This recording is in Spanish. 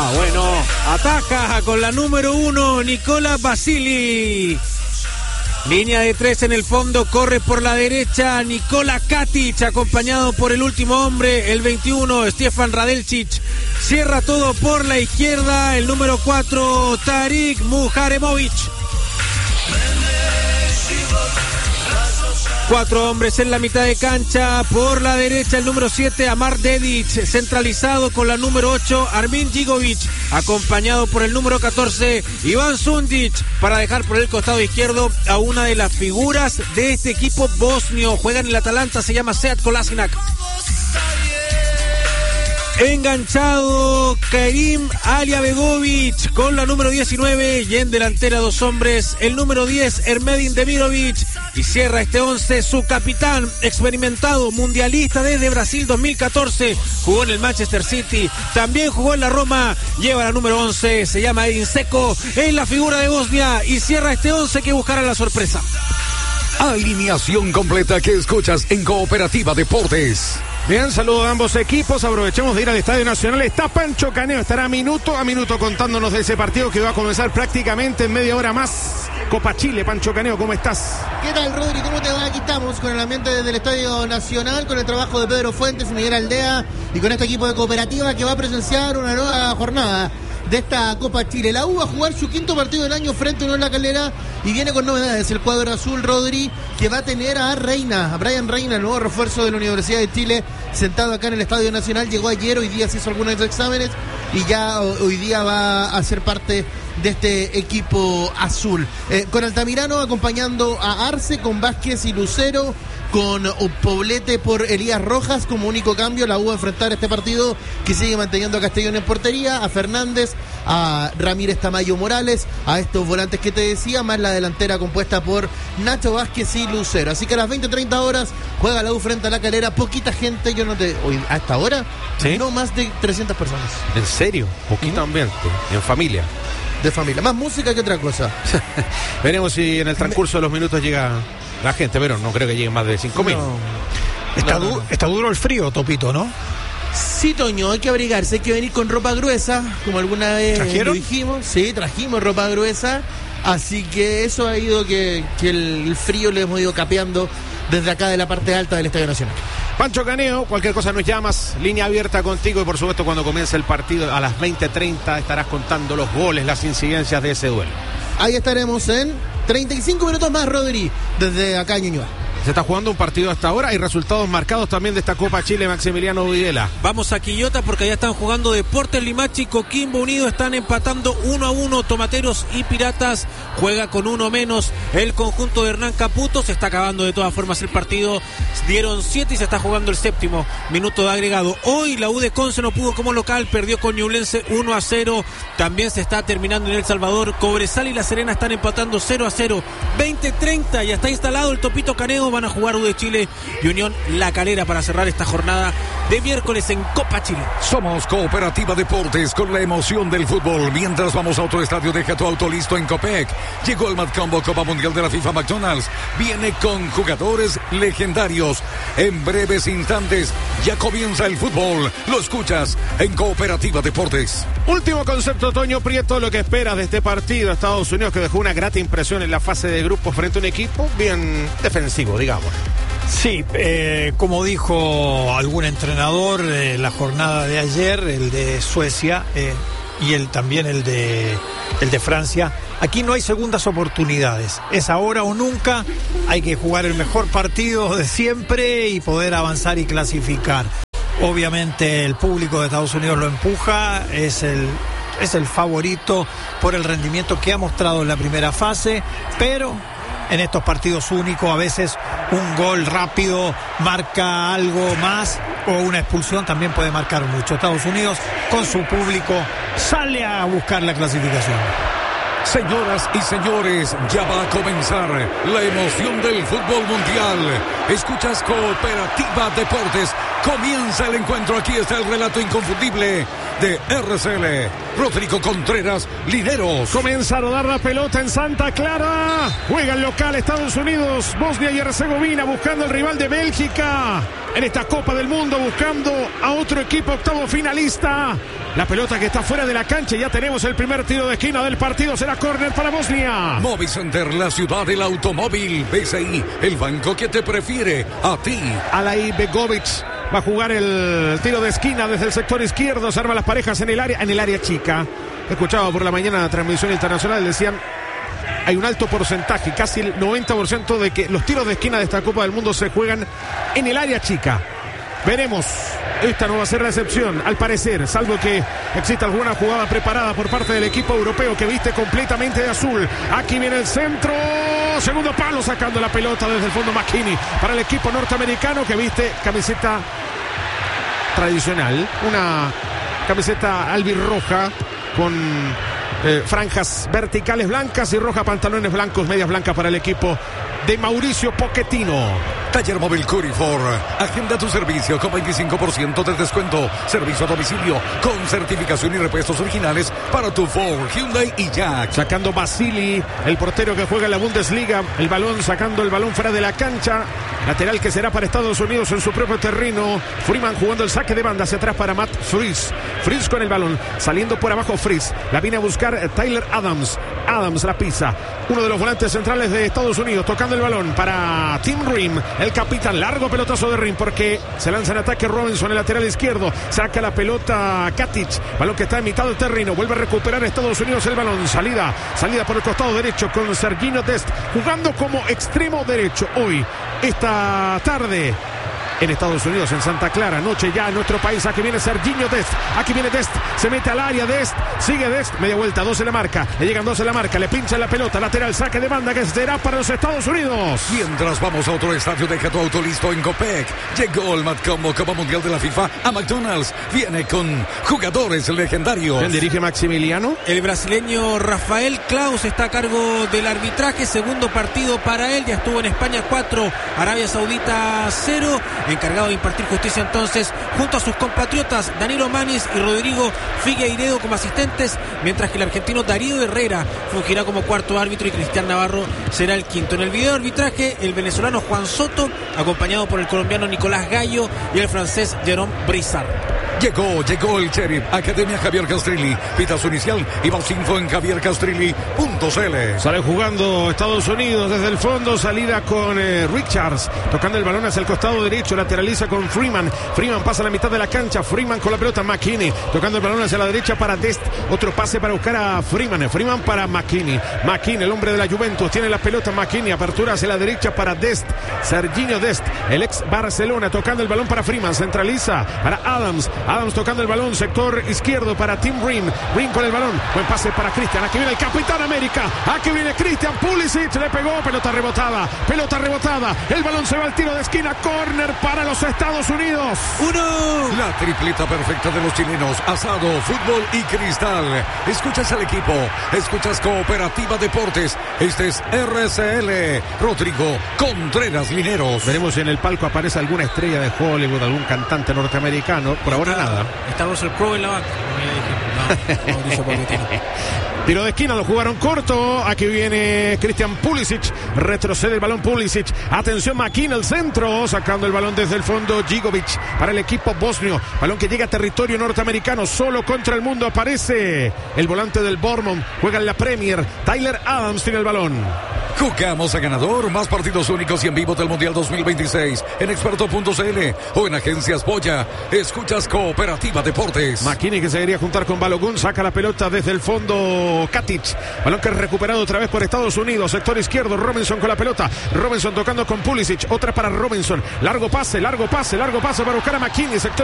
Bueno, ataca con la número 1, Nicola Basili. Línea de 3 en el fondo, corre por la derecha Nikola Katic, acompañado por el último hombre, el 21, Stefan Radeljic. Cierra todo por la izquierda, el número 4, Tarik Muharemovic. 4 hombres en la mitad de cancha, por la derecha el número 7, Amar Dedic, centralizado con la número 8, Armin Gigovic, acompañado por el número 14, Ivan Sundic, para dejar por el costado izquierdo a una de las figuras de este equipo bosnio. Juega en el Atalanta, se llama Sead Kolasinac. Enganchado Kerim Aliabegovic con la número 19 y en delantera 2 hombres, el número 10 Ermedin Demirovic, y cierra este 11 su capitán experimentado, mundialista desde Brasil 2014, jugó en el Manchester City, también jugó en la Roma, lleva la número 11, se llama Edin Dzeko, es la figura de Bosnia y cierra este 11 que buscará la sorpresa. Alineación completa que escuchas en Cooperativa Deportes. Bien, saludo a ambos equipos, aprovechemos de ir al Estadio Nacional. Está Pancho Caneo, estará minuto a minuto contándonos de ese partido que va a comenzar prácticamente en media hora más. Copa Chile, Pancho Caneo, ¿cómo estás? ¿Qué tal, Rodri? ¿Cómo te va? Aquí estamos con el ambiente del Estadio Nacional, con el trabajo de Pedro Fuentes y Miguel Aldea y con este equipo de Cooperativa que va a presenciar una nueva jornada de esta Copa Chile. La U va a jugar su quinto partido del año frente a Unión La Calera y viene con novedades. El cuadro azul, Rodri, que va a tener a Brian Reina, el nuevo refuerzo de la Universidad de Chile, sentado acá en el Estadio Nacional. Llegó ayer, hoy día se hizo algunos exámenes y ya hoy día va a ser parte de este equipo azul. Con Altamirano acompañando a Arce, con Vázquez y Lucero, con Poblete por Elías Rojas como único cambio. La U va a enfrentar este partido que sigue manteniendo a Castellón en portería, a Fernández, a Ramírez Tamayo Morales, a estos volantes que te decía, más la delantera compuesta por Nacho Vázquez y Lucero. Así que a las 20:30 horas juega la U frente a La Calera. Poquita gente, hoy a esta hora, ¿sí? No más de 300 personas. ¿En serio? Poquito ambiente, en familia. De familia, más música que otra cosa. Veremos si en el transcurso de los minutos llega la gente, pero no creo que llegue más de 5.000. No. Está duro el frío, Topito, ¿no? Sí, Toño, hay que abrigarse, hay que venir con ropa gruesa, como alguna vez lo dijimos. Sí, trajimos ropa gruesa, así que eso ha ido que el frío lo hemos ido capeando desde acá de la parte alta del Estadio Nacional. Pancho Caneo, cualquier cosa nos llamas, línea abierta contigo y por supuesto cuando comience el partido a las 20:30 estarás contando los goles, las incidencias de ese duelo. Ahí estaremos en 35 minutos más, Rodri, desde acá en Ñuñoa. Se está jugando un partido hasta ahora. Hay resultados marcados también de esta Copa Chile, Maximiliano Videla. Vamos a Quillota porque allá están jugando Deportes Limache y Coquimbo Unido. Están empatando 1-1. Tomateros y Piratas juega con uno menos el conjunto de Hernán Caputo. Se está acabando de todas formas el partido. Dieron 7 y se está jugando el 7º minuto de agregado. Hoy la U de Conce no pudo como local. Perdió con Ñublense 1-0. También se está terminando en El Salvador. Cobresal y La Serena están empatando 0-0. 20:30. Ya está instalado el Topito Caneo. Van a jugar U de Chile y Unión La Calera para cerrar esta jornada de miércoles en Copa Chile. Somos Cooperativa Deportes con la emoción del fútbol. Mientras vamos a otro estadio, deja tu auto listo en Copec. Llegó el Mad Combo Copa Mundial de la FIFA McDonald's. Viene con jugadores legendarios. En breves instantes ya comienza el fútbol. Lo escuchas en Cooperativa Deportes. Último concepto, Toño Prieto, lo que esperas de este partido. Estados Unidos, que dejó una grata impresión en la fase de grupos frente a un equipo bien defensivo, digamos. Sí, como dijo algún entrenador, la jornada de ayer, el de Suecia y también el de Francia, aquí no hay segundas oportunidades, es ahora o nunca. Hay que jugar el mejor partido de siempre y poder avanzar y clasificar. Obviamente el público de Estados Unidos lo empuja, es el favorito por el rendimiento que ha mostrado en la primera fase, pero en estos partidos únicos a veces un gol rápido marca algo más, o una expulsión también puede marcar mucho. Estados Unidos con su público sale a buscar la clasificación. Señoras y señores, ya va a comenzar la emoción del fútbol mundial. Escuchas Cooperativa Deportes Comienza el encuentro. Aquí está el relato inconfundible de RCL. Rodrigo Contreras, Lineros. Comienza a rodar la pelota en Santa Clara. Juega el local Estados Unidos, Bosnia y Herzegovina, buscando el rival de Bélgica en esta Copa del Mundo, buscando a otro equipo octavo finalista. La pelota que está fuera de la cancha. Ya tenemos el primer tiro de esquina del partido. Será córner para Bosnia. Movicenter, la ciudad del automóvil. BCI, el banco que te prefiere a ti. Alay Begovic va a jugar el tiro de esquina desde el sector izquierdo. Se arman las parejas en el área chica. Escuchaba por la mañana la transmisión internacional. Decían, hay un alto porcentaje, casi el 90% de que los tiros de esquina de esta Copa del Mundo se juegan en el área chica. Veremos. Esta no va a ser la excepción, al parecer, salvo que exista alguna jugada preparada por parte del equipo europeo que viste completamente de azul. Aquí viene el centro, segundo palo, sacando la pelota desde el fondo McKinney para el equipo norteamericano que viste camiseta tradicional, una camiseta albirroja con franjas verticales blancas y roja, pantalones blancos, medias blancas para el equipo de Mauricio Pochettino. Taller Móvil Curifor. Agenda tu servicio con 25% de descuento. Servicio a domicilio con certificación y repuestos originales para tu Ford, Hyundai y Jack. Sacando Basili, el portero que juega en la Bundesliga. El balón, sacando el balón fuera de la cancha. Lateral que será para Estados Unidos en su propio terreno. Freeman jugando el saque de banda hacia atrás para Matt Fries. Fries con el balón, saliendo por abajo Fries. La viene a buscar Tyler Adams. Adams la pisa. Uno de los volantes centrales de Estados Unidos tocando el balón para Tim Ream. El capitán, largo pelotazo de Ream porque se lanza en ataque Robinson, el lateral izquierdo. Saca la pelota Katic. Balón que está en mitad del terreno. Vuelve a recuperar Estados Unidos el balón. Salida por el costado derecho con Serginho Dest jugando como extremo derecho hoy, esta tarde. En Estados Unidos, en Santa Clara, noche ya en nuestro país. Aquí viene Serginho Dest. Aquí viene Dest. Se mete al área Dest. Sigue Dest. Media vuelta. 2 en la marca. Le llegan 2 en la marca. Le pinchan la pelota. Lateral. Saque de banda que será para los Estados Unidos. Mientras vamos a otro estadio, deja tu auto listo en Copec. Llegó el Matcombo Copa Mundial de la FIFA a McDonald's. Viene con jugadores legendarios. ¿Quién dirige Maximiliano? El brasileño Rafael Claus está a cargo del arbitraje. Segundo partido para él. Ya estuvo en España 4, Arabia Saudita 0. Encargado de impartir justicia entonces junto a sus compatriotas Danilo Manis y Rodrigo Figueiredo como asistentes, mientras que el argentino Darío Herrera fungirá como cuarto árbitro y Cristian Navarro será el quinto. En el video de arbitraje, el venezolano Juan Soto, acompañado por el colombiano Nicolás Gallo y el francés Jérôme Brissard. Llegó el Sheriff, Academia Javier Castrilli. Pitazo inicial y más info en javiercastrilli.cl. Sale jugando Estados Unidos desde el fondo, salida con Richards, tocando el balón hacia el costado derecho, lateraliza con Freeman. Freeman pasa a la mitad de la cancha, Freeman con la pelota, McKinney, tocando el balón hacia la derecha para Dest. Otro pase para buscar a Freeman para McKinney. McKinney, el hombre de la Juventus, tiene la pelota McKinney, apertura hacia la derecha para Dest. Serginho Dest, el ex Barcelona, tocando el balón para Freeman, centraliza para Adams tocando el balón, sector izquierdo para Tim Ream. Ream con el balón, buen pase para Cristian. Aquí viene el Capitán América, aquí viene Christian Pulisic, le pegó, pelota rebotada, el balón se va al tiro de esquina, córner para los Estados Unidos. La tripleta perfecta de los chilenos, asado, fútbol y cristal. Escuchas al equipo, escuchas Cooperativa Deportes. Este es RCL. Rodrigo Contreras, Lineros. Veremos si en el palco aparece alguna estrella de Hollywood, algún cantante norteamericano. Por ahora nada. Está Russell Crowe en la banca. Tiro de esquina, lo jugaron corto. Aquí viene Christian Pulisic. Retrocede el balón Pulisic. Atención, McKinney, el centro. Sacando el balón desde el fondo Gigovic para el equipo bosnio. Balón que llega a territorio norteamericano. Solo contra el mundo aparece el volante del Bournemouth. Juega en la Premier. Tyler Adams tiene el balón. Jugamos a ganador, más partidos únicos y en vivo del Mundial 2026 en experto.cl o en Agencias Boya. Escuchas Cooperativa Deportes. McKinney que se quería juntar con Balogun, saca la pelota desde el fondo Katic. Balón que es recuperado otra vez por Estados Unidos, sector izquierdo, Robinson con la pelota. Robinson tocando con Pulisic, otra para Robinson. Largo pase para buscar a McKinney, sector